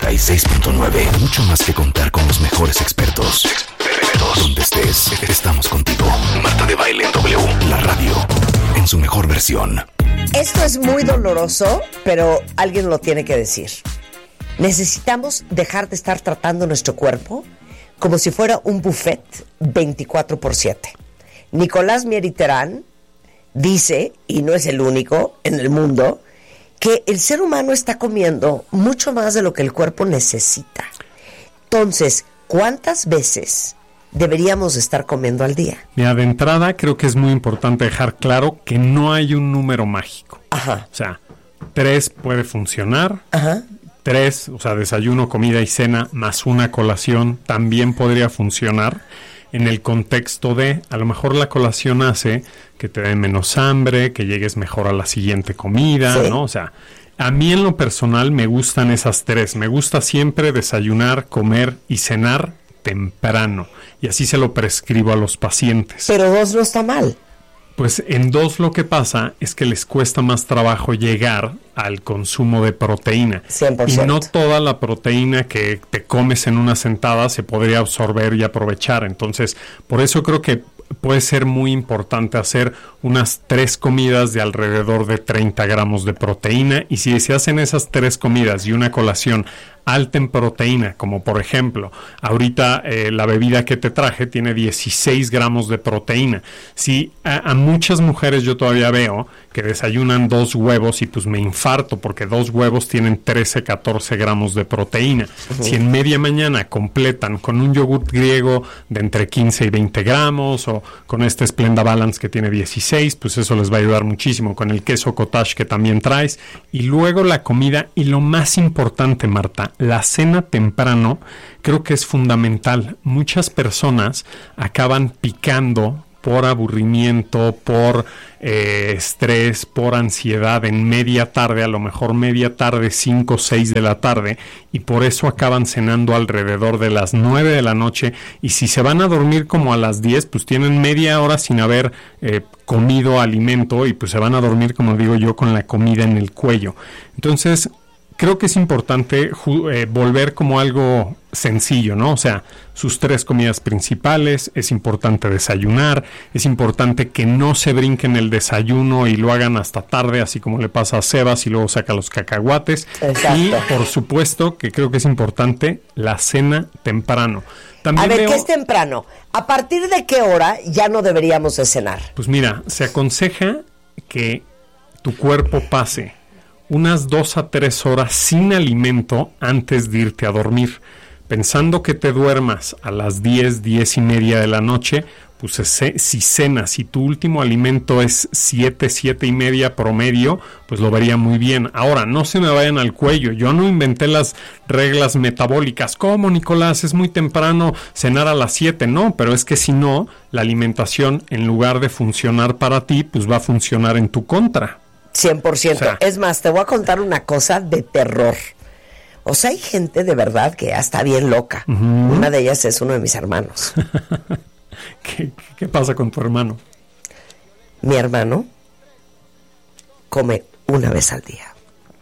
96.9. Mucho más que contar con los mejores expertos. Donde estés, estamos contigo. Marta de Baile en W. La radio en su mejor versión. Esto es muy doloroso, pero alguien lo tiene que decir. Necesitamos dejar de estar tratando nuestro cuerpo como si fuera un buffet 24/7. Nicolás Mieriterán dice, y no es el único en el mundo, que el ser humano está comiendo mucho más de lo que el cuerpo necesita. Entonces, ¿cuántas veces deberíamos estar comiendo al día? Mira, de entrada creo que es muy importante dejar claro que no hay un número mágico. Ajá. O sea, 3 puede funcionar. Ajá. 3, o sea, desayuno, comida y cena más una colación también podría funcionar en el contexto de, a lo mejor la colación hace que te dé menos hambre, que llegues mejor a la siguiente comida, sí, ¿no? O sea, a mí en lo personal me gustan esas 3. Me gusta siempre desayunar, comer y cenar temprano. Y así se lo prescribo a los pacientes. Pero 2 no está mal. Pues en 2 lo que pasa es que les cuesta más trabajo llegar al consumo de proteína. 100%. Y no toda la proteína que te comes en una sentada se podría absorber y aprovechar. Entonces, por eso creo que puede ser muy importante hacer unas 3 comidas de alrededor de 30 gramos de proteína. Y si se hacen esas 3 comidas y una colación alta en proteína, como por ejemplo, ahorita la bebida que te traje tiene 16 gramos de proteína. Si a muchas mujeres yo todavía veo que desayunan 2 huevos y pues me infarto porque 2 huevos tienen 13, 14 gramos de proteína. Uh-huh. Si en media mañana completan con un yogurt griego de entre 15 y 20 gramos o con este Splenda Balance que tiene 16, pues eso les va a ayudar muchísimo, con el queso cottage que también traes, y luego la comida. Y lo más importante, Marta, la cena temprano creo que es fundamental. Muchas personas acaban picando por aburrimiento, por estrés, por ansiedad en media tarde, a lo mejor media tarde, 5 o 6 de la tarde, y por eso acaban cenando alrededor de las 9 de la noche, y si se van a dormir como a las 10, pues tienen media hora sin haber comido alimento, y pues se van a dormir, como digo yo, con la comida en el cuello. Entonces, creo que es importante volver como algo sencillo, ¿no? O sea, sus 3 comidas principales, es importante desayunar, es importante que no se brinquen el desayuno y lo hagan hasta tarde, así como le pasa a Sebas y luego saca los cacahuates. Exacto. Y, por supuesto, que creo que es importante la cena temprano. También a ver, ¿qué es temprano? ¿A partir de qué hora ya no deberíamos de cenar? Pues mira, se aconseja que tu cuerpo pase unas 2 a 3 horas sin alimento antes de irte a dormir. Pensando que te duermas a las 10, 10 y media de la noche, pues si cenas y tu último alimento es 7, 7 y media promedio, pues lo vería muy bien. Ahora, no se me vayan al cuello. Yo no inventé las reglas metabólicas. ¿Cómo, Nicolás? Es muy temprano cenar a las 7. No, pero es que si no, la alimentación, en lugar de funcionar para ti, pues va a funcionar en tu contra. 100%. O sea, es más, te voy a contar una cosa de terror. O sea, hay gente de verdad que ya está bien loca. Uh-huh. Una de ellas es uno de mis hermanos. ¿Qué pasa con tu hermano? Mi hermano come una vez al día.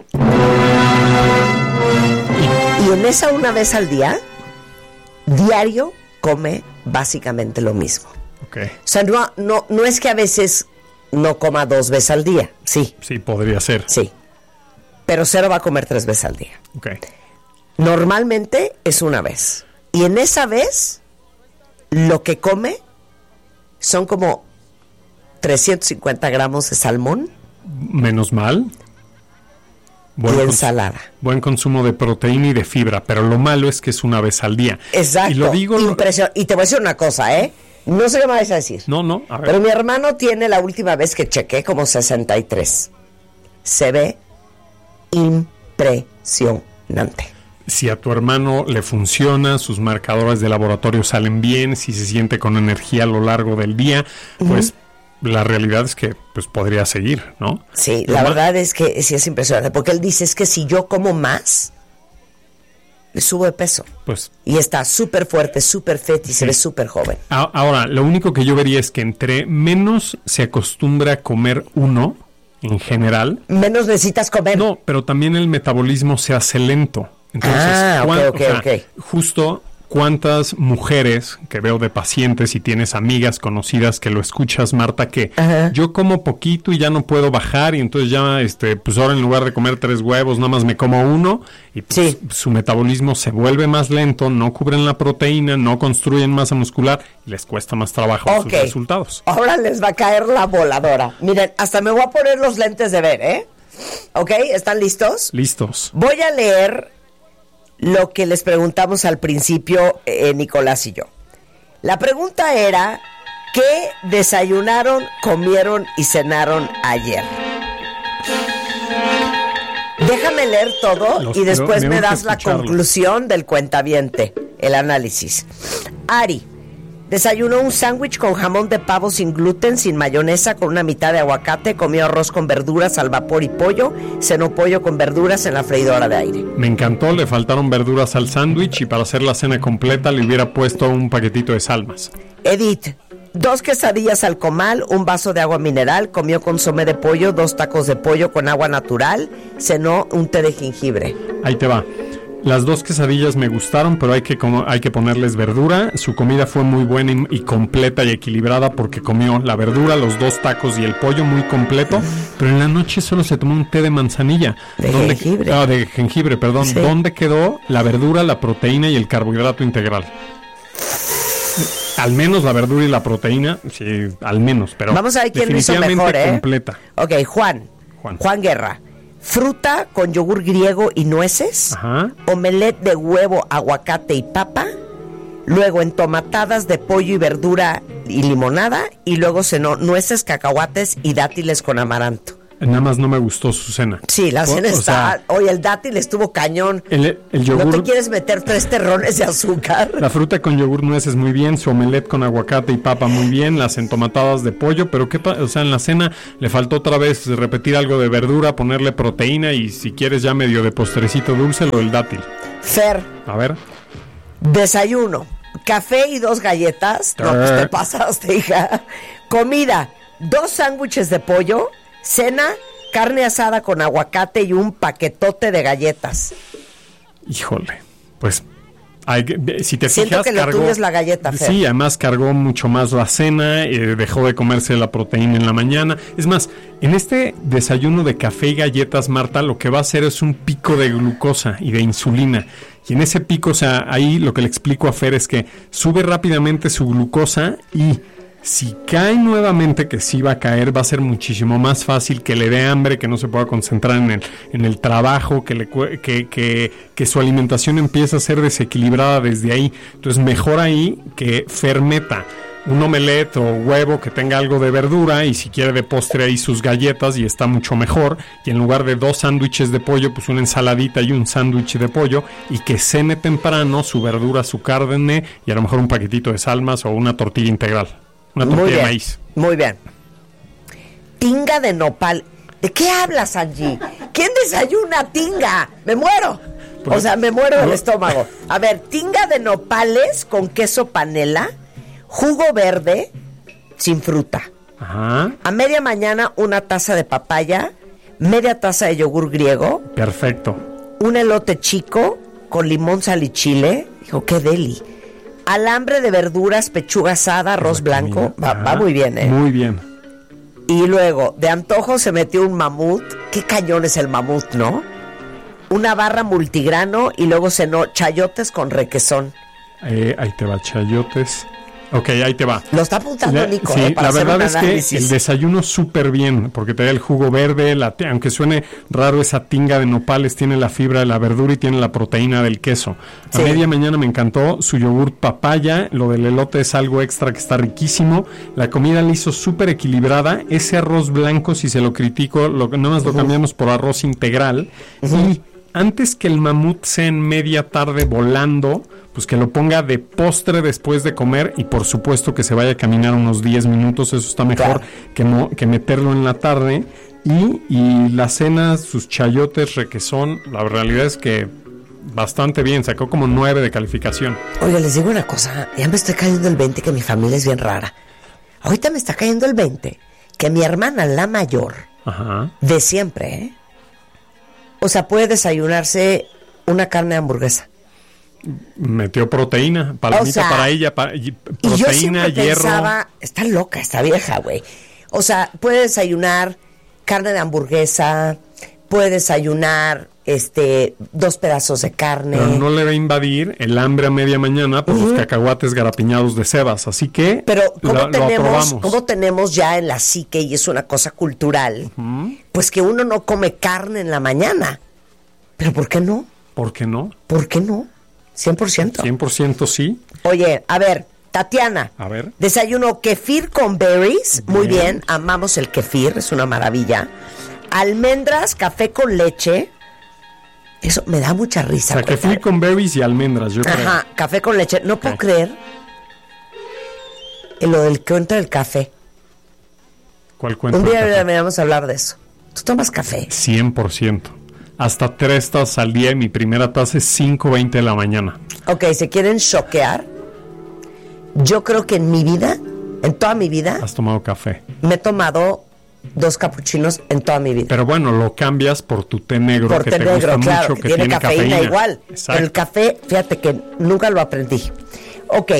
Y en esa una vez al día, diario come básicamente lo mismo. Okay. O sea, no es que a veces no coma 2 veces al día. Sí. Sí, podría ser. Sí. Pero cero va a comer 3 veces al día. Okay. Normalmente es una vez. Y en esa vez, lo que come son como 350 gramos de salmón. Menos mal. Y ensalada. Buen consumo de proteína y de fibra, pero lo malo es que es una vez al día. Exacto. Y lo digo. Y te voy a decir una cosa, No sé qué me vas a decir. No, a ver. Pero mi hermano tiene, la última vez que chequé, como 63. Se ve impresionante. Si a tu hermano le funciona, sus marcadores de laboratorio salen bien, si se siente con energía a lo largo del día, pues la realidad es que pues podría seguir, ¿no? Sí, la verdad es que sí es impresionante, porque él dice, es que si yo como más, le subo de peso. Pues, y está súper fuerte, súper fit y se ve súper joven. Ahora, lo único que yo vería es que entre menos se acostumbra a comer uno, en general, menos necesitas comer. No, pero también el metabolismo se hace lento. Entonces, justo cuántas mujeres que veo de pacientes y tienes amigas conocidas que lo escuchas, Marta, que yo como poquito y ya no puedo bajar y entonces ya, pues ahora en lugar de comer 3 huevos, nada más me como 1 y pues, su metabolismo se vuelve más lento, no cubren la proteína, no construyen masa muscular y les cuesta más trabajo sus resultados. Ahora les va a caer la voladora. Miren, hasta me voy a poner los lentes de ver, ¿eh? ¿Ok? ¿Están listos? Listos. Voy a leer lo que les preguntamos al principio, Nicolás y yo. La pregunta era, ¿qué desayunaron, comieron y cenaron ayer? Déjame leer todo y después me das la conclusión del cuentaviente, el análisis. Ari desayunó un sándwich con jamón de pavo sin gluten, sin mayonesa, con una mitad de aguacate, comió arroz con verduras al vapor y pollo, cenó pollo con verduras en la freidora de aire. Me encantó, le faltaron verduras al sándwich y para hacer la cena completa le hubiera puesto un paquetito de salmas. Edith, 2 quesadillas al comal, un vaso de agua mineral, comió consomé de pollo, 2 tacos de pollo con agua natural, cenó un té de jengibre. Ahí te va. Las 2 quesadillas me gustaron, pero hay que ponerles verdura. Su comida fue muy buena y completa y equilibrada porque comió la verdura, los 2 tacos y el pollo muy completo, pero en la noche solo se tomó un té de manzanilla. De jengibre. De jengibre, perdón. Sí. ¿Dónde quedó la verdura, la proteína y el carbohidrato integral? Al menos la verdura y la proteína, sí, al menos, pero vamos a ver quién lo hizo mejor, completa. Ok, Juan Guerra. Fruta con yogur griego y nueces, omelette de huevo, aguacate y papa, luego entomatadas de pollo y verdura y limonada, y luego cenó nueces, cacahuates y dátiles con amaranto. Nada más no me gustó su cena. Sí, la cena está... Oye, el dátil estuvo cañón. El yogur... ¿No te quieres meter 3 terrones de azúcar? La fruta con yogur nueces muy bien, su omelette con aguacate y papa muy bien, las entomatadas de pollo, pero en la cena le faltó otra vez repetir algo de verdura, ponerle proteína y si quieres ya medio de postrecito dulce, lo del dátil. Fer. A ver. Desayuno, café y 2 galletas. No, pues te pasaste, hija. Comida, 2 sándwiches de pollo. Cena, carne asada con aguacate y un paquetote de galletas. Híjole, pues si te siento fijas, que lo tuyo es la galleta, Fer. Sí, además cargó mucho más la cena, dejó de comerse la proteína en la mañana. Es más, en este desayuno de café y galletas, Marta, lo que va a hacer es un pico de glucosa y de insulina. Y en ese pico, ahí lo que le explico a Fer es que sube rápidamente su glucosa y... si cae nuevamente, que sí va a caer, va a ser muchísimo más fácil que le dé hambre, que no se pueda concentrar en el trabajo, que su alimentación empiece a ser desequilibrada desde ahí. Entonces mejor ahí que fermeta un omelette o huevo que tenga algo de verdura y si quiere de postre ahí sus galletas y está mucho mejor, y en lugar de 2 sándwiches de pollo pues una ensaladita y un sándwich de pollo, y que cene temprano su verdura, su carne y a lo mejor un paquetito de salmas o una tortilla integral. Una tortilla de maíz. Muy bien. Tinga de nopal. ¿De qué hablas, Angie? ¿Quién desayuna tinga? ¡Me muero! O sea, me muero del estómago. A ver, tinga de nopales con queso panela, jugo verde sin fruta. Ajá. A media mañana, una taza de papaya, media taza de yogur griego. Perfecto. Un elote chico con limón, sal y chile. Dijo, qué deli. Alambre de verduras, pechuga asada, arroz blanco. Va muy bien, ¿eh? Muy bien. Y luego, de antojo se metió un mamut. Qué cañón es el mamut, ¿no? Una barra multigrano y luego cenó chayotes con requesón. Ahí te va, chayotes. Ok, ahí te va. Lo está apuntando Nico, sí, para la verdad es análisis. que el desayuno súper bien, porque te da el jugo verde, aunque suene raro, esa tinga de nopales tiene la fibra de la verdura y tiene la proteína del queso. A media mañana me encantó su yogur papaya, lo del elote es algo extra que está riquísimo. La comida la hizo súper equilibrada. Ese arroz blanco, si se lo critico, nada más lo cambiamos por arroz integral. Y antes que el mamut sea en media tarde volando, pues que lo ponga de postre después de comer y por supuesto que se vaya a caminar unos 10 minutos, eso está mejor que meterlo en la tarde. Y la cena, sus chayotes, requesón, la realidad es que bastante bien, sacó como 9 de calificación. Oiga, les digo una cosa, ya me estoy cayendo el 20 que mi familia es bien rara. Ahorita me está cayendo el 20 que mi hermana, la mayor, de siempre, O sea, puede desayunarse una carne de hamburguesa? Metió proteína, palomita para ella, proteína, y yo siempre hierro. Pensaba, está loca esta vieja, güey. O sea, puede desayunar carne de hamburguesa, puede desayunar 2 pedazos de carne. Pero no le va a invadir el hambre a media mañana por los cacahuates garapiñados de Sebas, así que pero lo ¿cómo tenemos ya en la psique, y es una cosa cultural, pues que uno no come carne en la mañana? ¿Pero por qué no? ¿Por qué no? ¿Por qué no? 100%. 100% sí. Oye, a ver, Tatiana. A ver. Desayuno kefir con berries. Muy bien, amamos el kefir, es una maravilla. Almendras, café con leche. Eso me da mucha risa. O sea, kefir con berries y almendras, yo creo. Ajá, café con leche. No puedo creer en lo del cuento del café. ¿Cuál cuento? Un día deberíamos hablar de eso. ¿Tú tomas café? 100%. Hasta 3 tazas al día y mi primera taza es 5:20 de la mañana. Ok, ¿se quieren choquear? Yo creo que en mi vida, en toda mi vida... ¿Has tomado café? Me he tomado 2 capuchinos en toda mi vida. Pero bueno, lo cambias por tu té negro, por que té te negro, gusta claro, mucho, que tiene cafeína igual. Exacto. Pero el café, fíjate que nunca lo aprendí. Ok.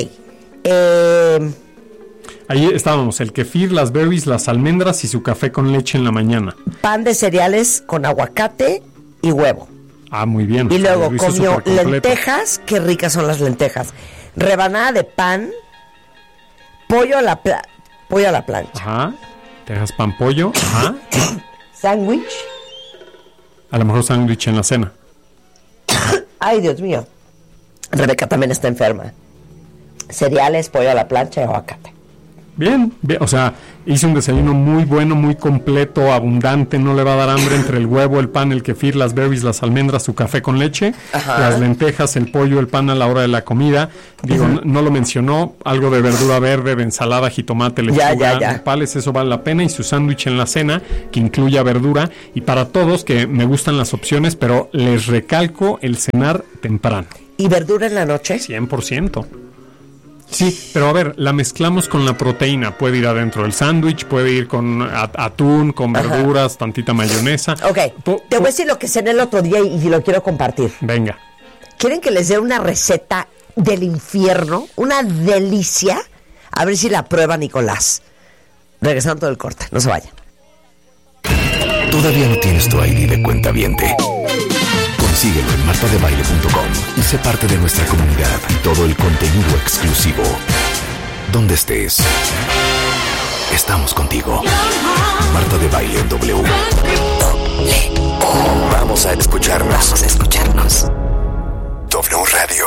Ahí estábamos, el kefir, las berries, las almendras y su café con leche en la mañana. Pan de cereales con aguacate y huevo. Ah, muy bien. Y luego comió lentejas, qué ricas son las lentejas. Rebanada de pan, pollo a la plancha. Ajá. Dejas pan pollo. Ajá. Sándwich. A lo mejor sándwich en la cena. Ay, Dios mío. Rebeca también está enferma. Cereales, pollo a la plancha y aguacate. Bien, bien, o sea, hice un desayuno muy bueno, muy completo, abundante, no le va a dar hambre entre el huevo, el pan, el kefir, las berries, las almendras, su café con leche, las lentejas, el pollo, el pan a la hora de la comida. Digo, no lo mencionó, algo de verdura verde, de ensalada, jitomate, lechuga, nopales, eso vale la pena, y su sándwich en la cena, que incluya verdura, y para todos, que me gustan las opciones, pero les recalco el cenar temprano. ¿Y verdura en la noche? 100%. Sí, pero a ver, la mezclamos con la proteína. Puede ir adentro del sándwich, puede ir con atún, con verduras, tantita mayonesa. Ok, te voy a decir lo que cené el otro día y lo quiero compartir. Venga. ¿Quieren que les dé una receta del infierno? Una delicia. A ver si la prueba Nicolás. Regresando del corte, no se vayan. ¿Todavía no tienes tu ID de cuentaviente? Consíguelo en martadebaile.com y sé parte de nuestra comunidad y todo el contenido exclusivo. Donde estés, estamos contigo. Marta de Baile en W. Vamos a escucharnos. W Radio.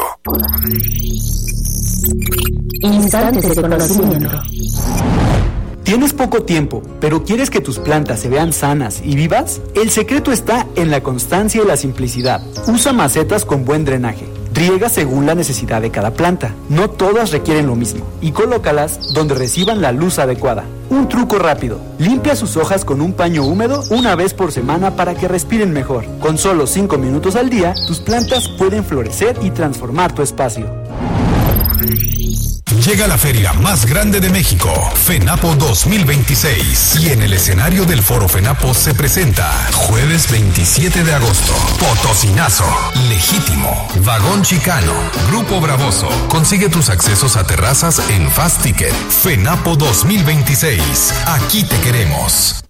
Instantes de conocimiento. ¿Tienes poco tiempo, pero quieres que tus plantas se vean sanas y vivas? El secreto está en la constancia y la simplicidad. Usa macetas con buen drenaje. Riega según la necesidad de cada planta. No todas requieren lo mismo. Y colócalas donde reciban la luz adecuada. Un truco rápido. Limpia sus hojas con un paño húmedo una vez por semana para que respiren mejor. Con solo 5 minutos al día, tus plantas pueden florecer y transformar tu espacio. Llega la feria más grande de México, FENAPO 2026. Y en el escenario del Foro FENAPO se presenta jueves 27 de agosto, Potosinazo, Legítimo, Vagón Chicano, Grupo Bravoso. Consigue tus accesos a terrazas en Fast Ticket. FENAPO 2026. Aquí te queremos.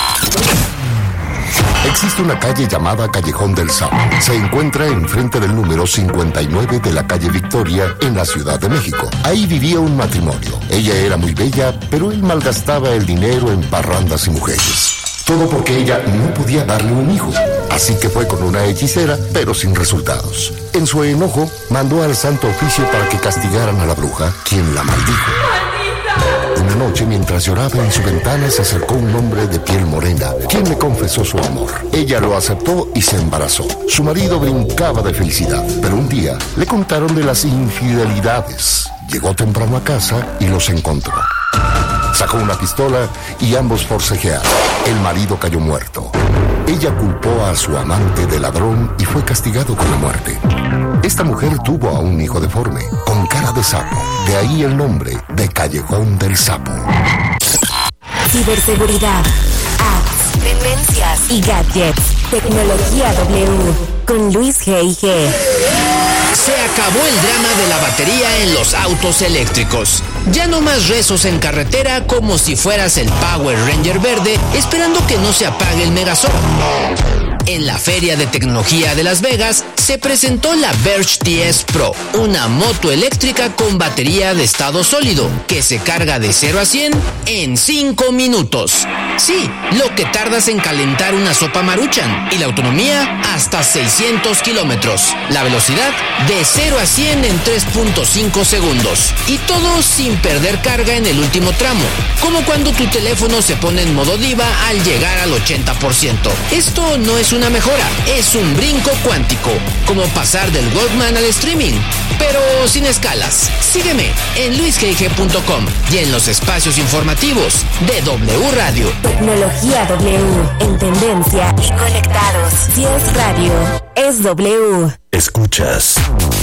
Existe una calle llamada Callejón del Sapo. Se encuentra enfrente del número 59 de la calle Victoria, en la Ciudad de México. Ahí vivía un matrimonio. Ella era muy bella, pero él malgastaba el dinero en parrandas y mujeres. Todo porque ella no podía darle un hijo. Así que fue con una hechicera, pero sin resultados. En su enojo, mandó al Santo Oficio para que castigaran a la bruja, quien la maldijo. Una noche, mientras lloraba en su ventana, se acercó un hombre de piel morena, quien le confesó su amor. Ella lo aceptó y se embarazó. Su marido brincaba de felicidad, pero un día le contaron de las infidelidades. Llegó temprano a casa y los encontró. Sacó una pistola y ambos forcejearon. El marido cayó muerto. Ella culpó a su amante de ladrón y fue castigado con la muerte. Esta mujer tuvo a un hijo deforme, con cara de sapo. De ahí el nombre de Callejón del Sapo. Ciberseguridad, apps, tendencias y gadgets. Tecnología W. con Luis G.I.G. Se acabó el drama de la batería en los autos eléctricos. Ya no más rezos en carretera como si fueras el Power Ranger verde esperando que no se apague el Megazord. En la Feria de Tecnología de Las Vegas se presentó la Verge TS Pro, una moto eléctrica con batería de estado sólido que se carga de 0 a 100 en 5 minutos. Sí, lo que tardas en calentar una sopa Maruchan, y la autonomía hasta 600 kilómetros. La velocidad de 0 a 100 en 3.5 segundos. Y todo sin perder carga en el último tramo, como cuando tu teléfono se pone en modo diva al llegar al 80%. Esto no es una mejora, es un brinco cuántico, como pasar del Walkman al streaming, pero sin escalas. Sígueme en luisgig.com y en los espacios informativos de W Radio. Tecnología W, en tendencia y conectados. Si es radio, es W. Escuchas